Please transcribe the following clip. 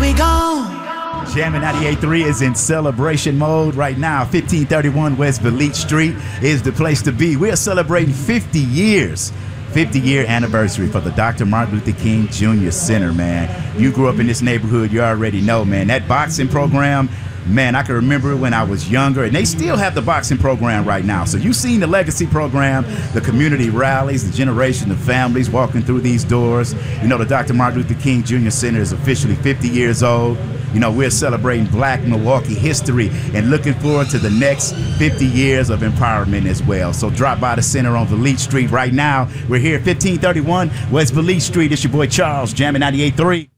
be gone. Jammin' 98.3 is in celebration mode right now. 1531 West Beliche Street is the place to be. We are celebrating 50 years. 50-year anniversary for the Dr. Martin Luther King Jr. Center, man. You grew up in this neighborhood, you already know, man. That boxing program, man, I can remember it when I was younger, and they still have the boxing program right now. So you've seen the legacy program, the community rallies, the generation of families walking through these doors. You know, the Dr. Martin Luther King Jr. Center is officially 50 years old. You know, we're celebrating Black Milwaukee history and looking forward to the next 50 years of empowerment as well. So drop by the center on Beliche Street right now. We're here at 1531 West Beliche Street. It's your boy Charles, Jammin' 98.3.